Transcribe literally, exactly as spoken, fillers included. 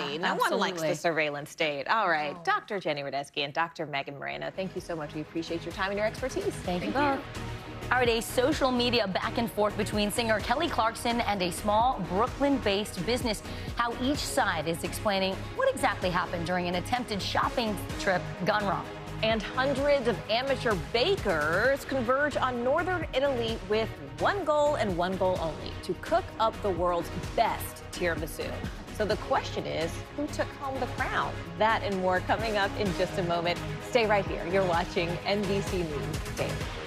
Yeah, No one likes absolutely. the surveillance state. All right, No. Doctor Jenny Radesky and Doctor Megan Moreno, thank you so much. We appreciate your time and your expertise. Thank you both. All right, a social media back and forth between singer Kelly Clarkson and a small Brooklyn-based business. How each side is explaining what exactly happened during an attempted shopping trip gone wrong. And hundreds of amateur bakers converge on northern Italy with one goal and one goal only: to cook up the world's best tiramisu. So the question is, who took home the crown? That and more coming up in just a moment. Stay right here. You're watching N B C News Daily.